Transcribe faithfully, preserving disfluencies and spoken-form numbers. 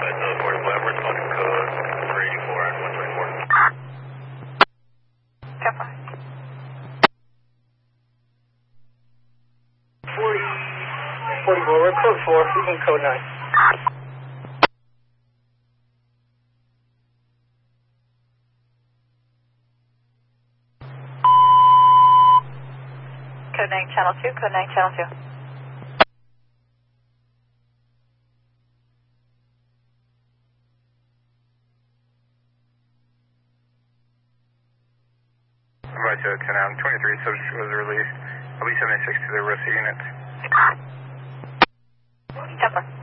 forty, forty-four, we're code four, we can code nine. Code nine, channel two, code nine, channel two. Right to ten out twenty-three, subject was released. I'll be seventy-six to the rest of the units. ten four.